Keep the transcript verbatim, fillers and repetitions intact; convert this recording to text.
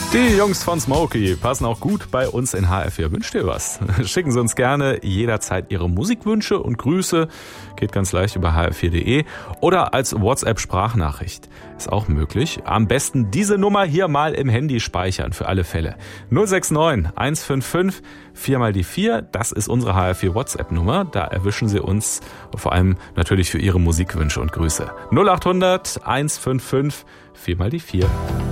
Die Jungs von Smokey passen auch gut bei uns in H R vier. Wünscht ihr was? Schicken Sie uns gerne jederzeit Ihre Musikwünsche und Grüße. Geht ganz leicht über h r vier punkt de oder als WhatsApp-Sprachnachricht. Ist auch möglich. Am besten diese Nummer hier mal im Handy speichern für alle Fälle. null sechs neun eins fünf fünf vier mal die vier. Das ist unsere H R vier WhatsApp-Nummer. Da erwischen Sie uns vor allem natürlich für Ihre Musikwünsche und Grüße. null acht hundert eins fünf fünf vier mal die vier.